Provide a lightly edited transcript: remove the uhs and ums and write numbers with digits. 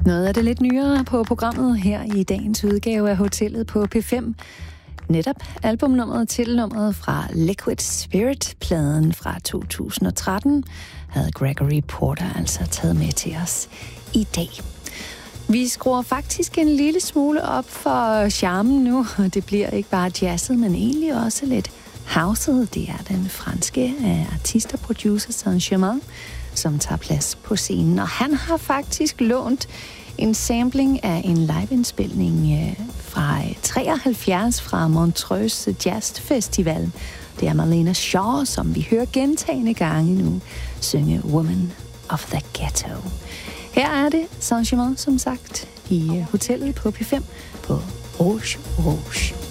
Noget af det lidt nyere på programmet her i dagens udgave af Hotellet på P5. Netop albumnummeret, titelnummeret fra Liquid Spirit-pladen fra 2013, havde Gregory Porter altså taget med til os i dag. Vi skruer faktisk en lille smule op for charmen nu, og det bliver ikke bare jazzet, men egentlig også lidt houset. Det er den franske artist og producer Saint-Germain, som tager plads på scenen, og han har faktisk lånt en sampling af en liveindspilning fra 73 fra Montreux Jazz Festival. Det er Marlena Shaw, som vi hører gentagne gange nu synge Woman of the Ghetto. Her er det Saint-Germain, som sagt, i Hotellet på P5 på Rouge Rouge.